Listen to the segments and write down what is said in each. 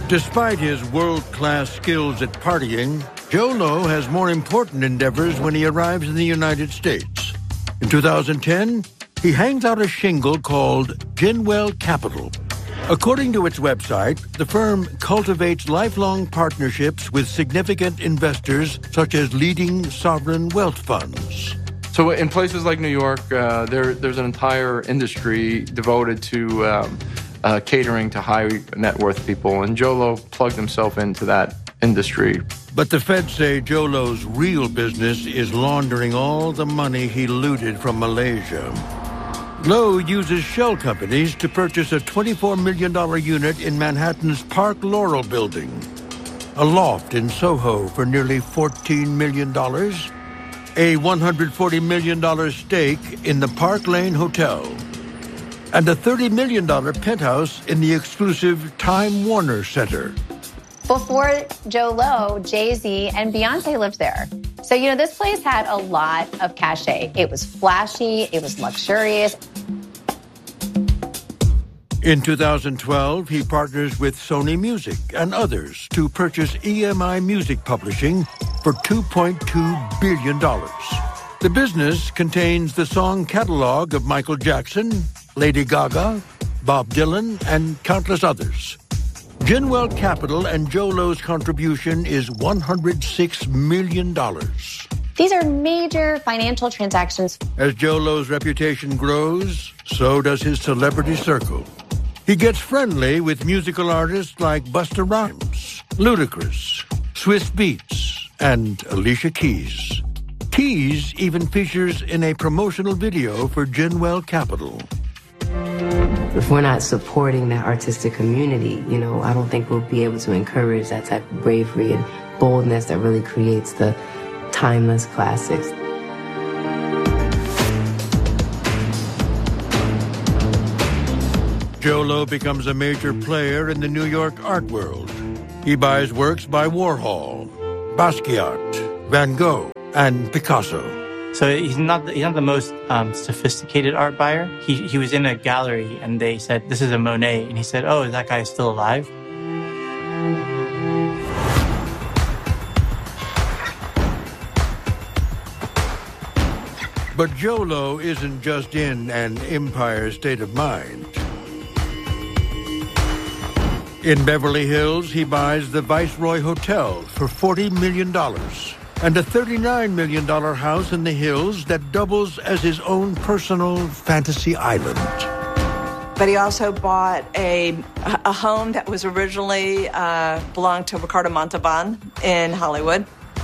Despite his world-class skills at partying, Joe-Lo has more important endeavors when he arrives in the United States. In 2010, he hangs out a shingle called Ginwell Capital. According to its website, the firm cultivates lifelong partnerships with significant investors such as leading sovereign wealth funds. So in places like New York, there's an entire industry devoted to catering to high net worth people, and Joe-Lo plugged himself into that industry. But the feds say Joe-Lo's real business is laundering all the money he looted from Malaysia. Lo uses shell companies to purchase a $24 million unit in Manhattan's Park Laurel building, a loft in Soho for nearly $14 million, a $140 million stake in the Park Lane Hotel, and a $30 million penthouse in the exclusive Time Warner Center. Before Joe-Lo, Jay-Z and Beyonce lived there. So, this place had a lot of cachet. It was flashy, it was luxurious. In 2012, he partners with Sony Music and others to purchase EMI Music Publishing for $2.2 billion. The business contains the song catalog of Michael Jackson, Lady Gaga, Bob Dylan, and countless others. Ginwell Capital and Joe-Lo's contribution is $106 million. These are major financial transactions. As Joe-Lo's reputation grows, so does his celebrity circle. He gets friendly with musical artists like Busta Rhymes, Ludacris, Swizz Beatz, and Alicia Keys. Keys even features in a promotional video for Ginwell Capital. If we're not supporting that artistic community, I don't think we'll be able to encourage that type of bravery and boldness that really creates the timeless classics. Joe-Lo becomes a major player in the New York art world. He buys works by Warhol, Basquiat, Van Gogh, and Picasso. So he's not the most sophisticated art buyer. He was in a gallery and they said, "This is a Monet." And he said, "Oh, is that guy still alive?" But Joe-Lo isn't just in an empire state of mind. In Beverly Hills, he buys the Viceroy Hotel for $40 million. And a $39 million house in the hills that doubles as his own personal fantasy island. But he also bought a home that was originally belonged to Ricardo Montalban in Hollywood.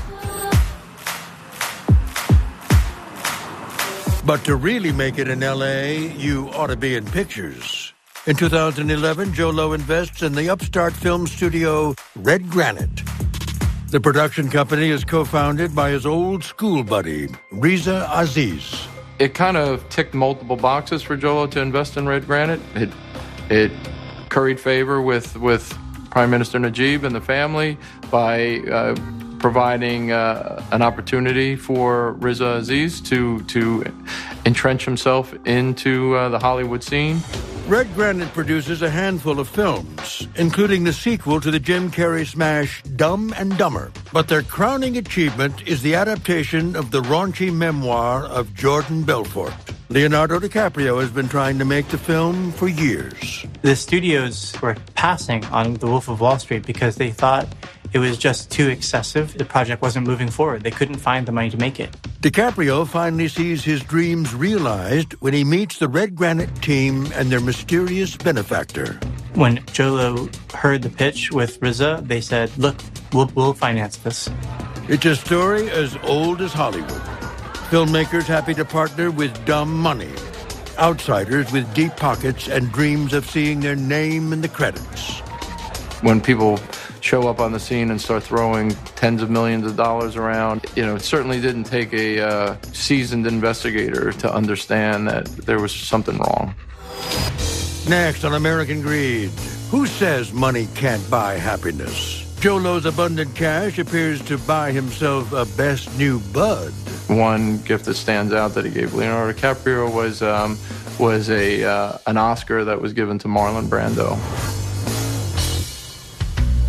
But to really make it in L.A., you ought to be in pictures. In 2011, Joe-Lo invests in the upstart film studio Red Granite. The production company is co-founded by his old school buddy, Riza Aziz. It kind of ticked multiple boxes for Joe-Lo to invest in Red Granite. It curried favor with Prime Minister Najib and the family by providing an opportunity for Riza Aziz to entrench himself into the Hollywood scene. Red Granite produces a handful of films, including the sequel to the Jim Carrey smash Dumb and Dumber. But their crowning achievement is the adaptation of the raunchy memoir of Jordan Belfort. Leonardo DiCaprio has been trying to make the film for years. The studios were passing on The Wolf of Wall Street because they thought it was just too excessive. The project wasn't moving forward. They couldn't find the money to make it. DiCaprio finally sees his dreams realized when he meets the Red Granite team and their mysterious benefactor. When Joe-Lo heard the pitch with Riza, they said, "Look, we'll finance this." It's a story as old as Hollywood. Filmmakers happy to partner with dumb money. Outsiders with deep pockets and dreams of seeing their name in the credits. When people show up on the scene and start throwing tens of millions of dollars around, it certainly didn't take a seasoned investigator to understand that there was something wrong. Next on American Greed, who says money can't buy happiness? Joe-Lo's abundant cash appears to buy himself a best new bud. One gift that stands out that he gave Leonardo DiCaprio was an Oscar that was given to Marlon Brando.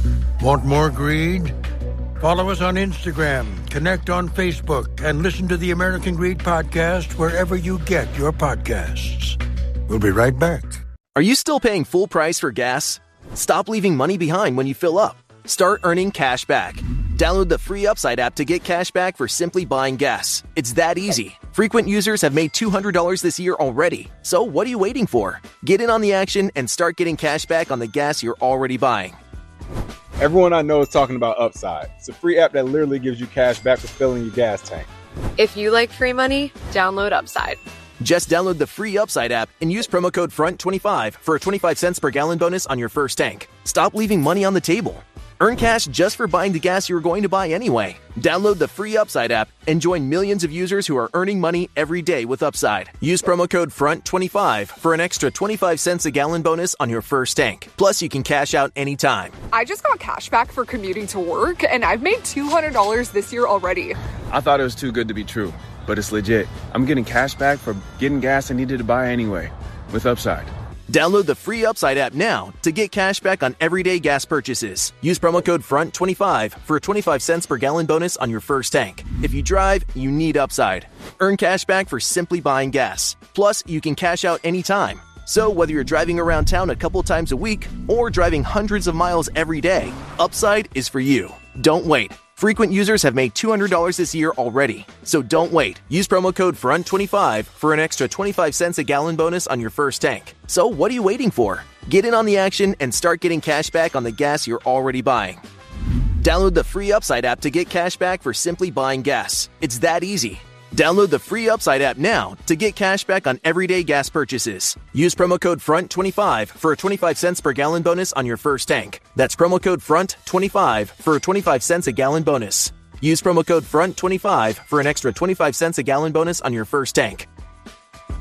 Want more greed? Follow us on Instagram, connect on Facebook, and listen to the American Greed Podcast wherever you get your podcasts. We'll be right back. Are you still paying full price for gas? Stop leaving money behind when you fill up. Start earning cash back. Download the free Upside app to get cash back for simply buying gas. It's that easy. Frequent users have made $200 this year already. So what are you waiting for? Get in on the action and start getting cash back on the gas you're already buying. Everyone I know is talking about Upside. It's a free app that literally gives you cash back for filling your gas tank. If you like free money, download Upside. Just download the free Upside app and use promo code FRONT25 for a 25 cents per gallon bonus on your first tank. Stop leaving money on the table. Earn cash just for buying the gas you were going to buy anyway. Download the free Upside app and join millions of users who are earning money every day with Upside. Use promo code FRONT25 for an extra 25 cents a gallon bonus on your first tank. Plus, you can cash out anytime. I just got cash back for commuting to work, and I've made $200 this year already. I thought it was too good to be true, but it's legit. I'm getting cash back for getting gas I needed to buy anyway with Upside. Download the free Upside app now to get cash back on everyday gas purchases. Use promo code FRONT25 for a 25 cents per gallon bonus on your first tank. If you drive, you need Upside. Earn cash back for simply buying gas. Plus, you can cash out anytime. So whether you're driving around town a couple times a week or driving hundreds of miles every day, Upside is for you. Don't wait. Frequent users have made $200 this year already. So don't wait. Use promo code FRONT25 for an extra 25 cents a gallon bonus on your first tank. So what are you waiting for? Get in on the action and start getting cash back on the gas you're already buying. Download the free Upside app to get cash back for simply buying gas. It's that easy. Download the free Upside app now to get cash back on everyday gas purchases. Use promo code FRONT25 for a 25 cents per gallon bonus on your first tank. That's promo code FRONT25 for a 25 cents a gallon bonus. Use promo code FRONT25 for an extra 25 cents a gallon bonus on your first tank.